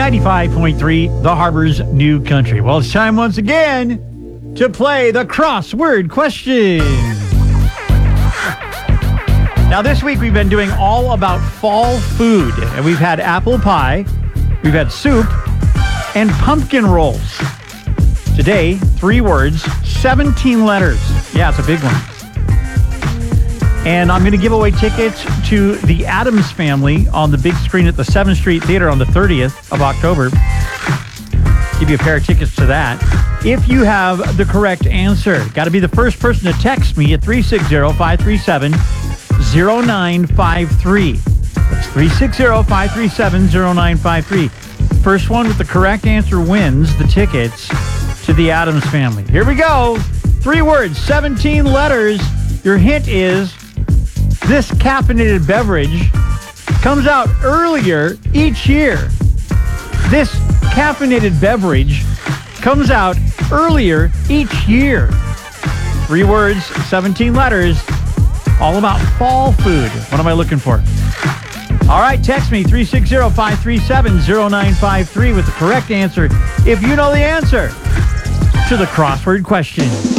95.3, The Harbor's New Country. Well, it's time once again to play the crossword question. Now, this week we've been doing all about fall food, and we've had apple pie, we've had soup, and pumpkin rolls. Today, 3 words, 17 letters. Yeah, it's a big one. And I'm going to give away tickets to the Addams Family on the big screen at the 7th Street Theater on the 30th of October. Give you a pair of tickets to that. If you have the correct answer, got to be the first person to text me at 360-537-0953. That's 360-537-0953. First one with the correct answer wins the tickets to the Addams Family. Here we go. 3 words, 17 letters. Your hint is this caffeinated beverage comes out earlier each year. This caffeinated beverage comes out earlier each year. 3 words, 17 letters, all about fall food. What am I looking for? All right, text me, 360-537-0953 with the correct answer if you know the answer to the crossword question.